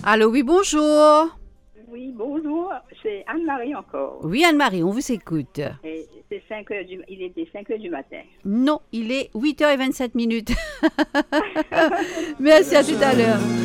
Allô, oui, bonjour. Oui, bonjour, c'est Anne-Marie encore. Oui, Anne-Marie, on vous écoute. Et c'est 5 heures il était 5 heures du matin. Non, il est 8h27. Merci, à tout à l'heure.